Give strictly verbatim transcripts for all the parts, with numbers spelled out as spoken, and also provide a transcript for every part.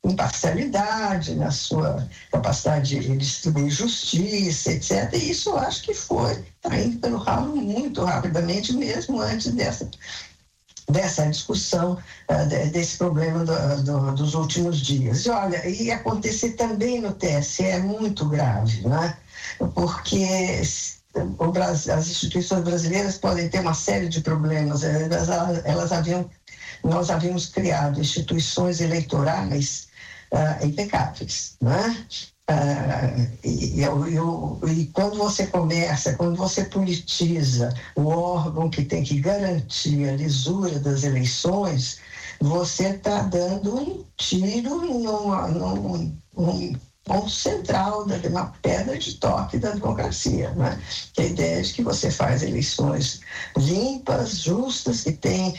imparcialidade, na sua capacidade de distribuir justiça, etcétera. E isso eu acho que foi, está indo pelo ralo muito rapidamente, mesmo antes dessa, dessa discussão, uh, desse problema do, do, dos últimos dias. E olha, e acontecer também no T S E é muito grave, né? Porque o Brasil, as instituições brasileiras podem ter uma série de problemas, elas, elas haviam, nós havíamos criado instituições eleitorais uh, impecáveis, né? Uh, e, e, e quando você começa, quando você politiza o órgão que tem que garantir a lisura das eleições, você está dando um tiro numa, num, num ponto central, da, uma pedra de toque da democracia, né? Que a ideia de que você faz eleições limpas, justas, que tem,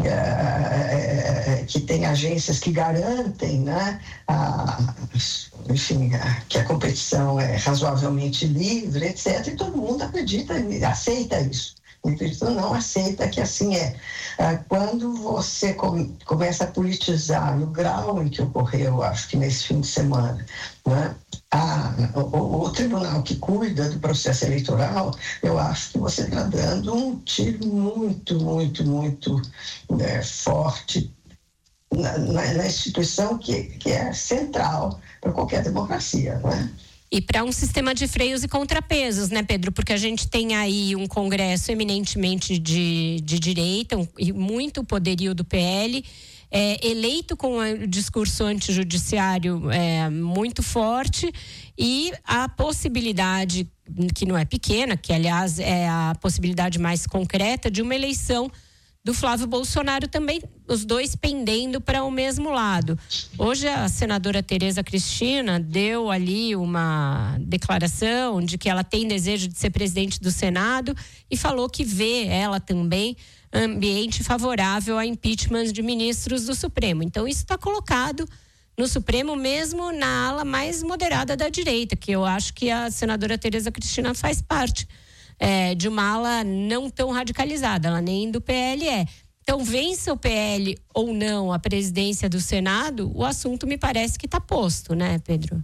uh, que tem agências que garantem, né, a, enfim, a, que a competição é razoavelmente livre, etcétera. E todo mundo acredita, aceita isso. Então, não aceita que assim é. Quando você começa a politizar no grau em que ocorreu, acho que nesse fim de semana, né, a, o, o tribunal que cuida do processo eleitoral, eu acho que você está dando um tiro muito, muito, muito é, forte na, na, na instituição que, que é central para qualquer democracia, né? E para um sistema de freios e contrapesos, né, Pedro? Porque a gente tem aí um Congresso eminentemente de, de direita um, e muito poderio do P L, é, eleito com o discurso antijudiciário é, muito forte, e a possibilidade, que não é pequena, que aliás é a possibilidade mais concreta, de uma eleição do Flávio Bolsonaro também, os dois pendendo para o mesmo lado. Hoje a senadora Tereza Cristina deu ali uma declaração de que ela tem desejo de ser presidente do Senado e falou que vê ela também ambiente favorável a impeachment de ministros do Supremo. Então isso está colocado no Supremo, mesmo na ala mais moderada da direita, que eu acho que a senadora Tereza Cristina faz parte É, de uma ala não tão radicalizada, ela nem do P L é. Então, vença o P L ou não a presidência do Senado, o assunto me parece que está posto, né, Pedro?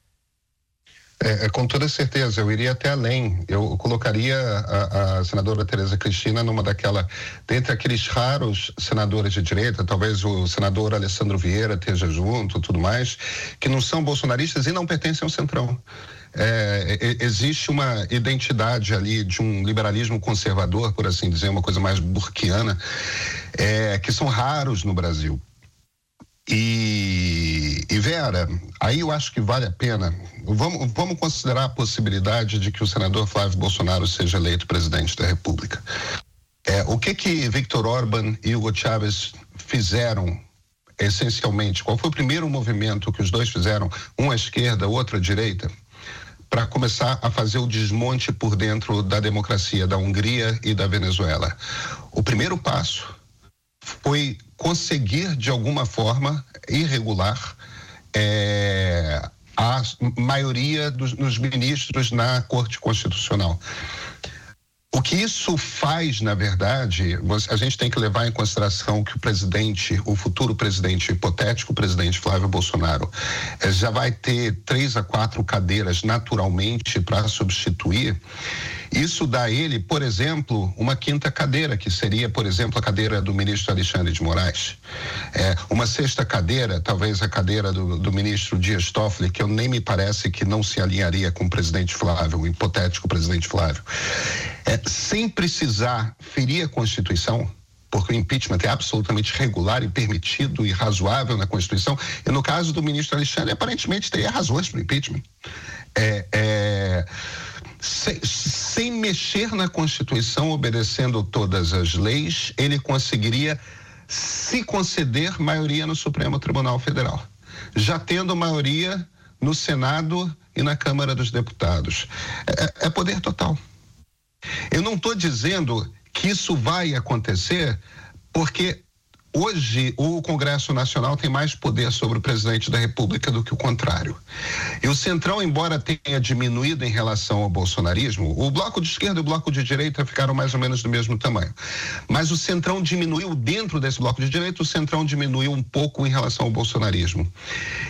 É, é, com toda certeza, eu iria até além. Eu colocaria a, a senadora Tereza Cristina numa daquela, dentre aqueles raros senadores de direita, talvez o senador Alessandro Vieira esteja junto, tudo mais, que não são bolsonaristas e não pertencem ao Centrão. É, existe uma identidade ali de um liberalismo conservador, por assim dizer, uma coisa mais burquiana, é, que são raros no Brasil. E, e Vera, aí eu acho que vale a pena, vamos, vamos considerar a possibilidade de que o senador Flávio Bolsonaro seja eleito presidente da República. É, o que que Viktor Orbán e Hugo Chávez fizeram essencialmente? Qual foi o primeiro movimento que os dois fizeram, um à esquerda, outro à direita, para começar a fazer o desmonte por dentro da democracia da Hungria e da Venezuela? O primeiro passo foi conseguir, de alguma forma irregular, é, a maioria dos, dos ministros na Corte Constitucional. O que isso faz, na verdade, a gente tem que levar em consideração que o presidente, o futuro presidente hipotético, o presidente Flávio Bolsonaro, já vai ter três a quatro cadeiras naturalmente para substituir. Isso dá a ele, por exemplo, uma quinta cadeira, que seria, por exemplo, a cadeira do ministro Alexandre de Moraes. É, uma sexta cadeira, talvez a cadeira do, do ministro Dias Toffoli, que eu nem me parece que não se alinharia com o presidente Flávio, o hipotético presidente Flávio. É, sem precisar ferir a Constituição, porque o impeachment é absolutamente regular e permitido e razoável na Constituição, e no caso do ministro Alexandre, aparentemente teria razões para o impeachment. É, é, sem, sem mexer na Constituição, obedecendo todas as leis, ele conseguiria se conceder maioria no Supremo Tribunal Federal, já tendo maioria no Senado e na Câmara dos Deputados. É, é poder total. Eu não estou dizendo que isso vai acontecer, porque hoje o Congresso Nacional tem mais poder sobre o presidente da República do que o contrário. E o Centrão, embora tenha diminuído em relação ao bolsonarismo, o bloco de esquerda e o bloco de direita ficaram mais ou menos do mesmo tamanho. Mas o Centrão diminuiu dentro desse bloco de direita, o Centrão diminuiu um pouco em relação ao bolsonarismo.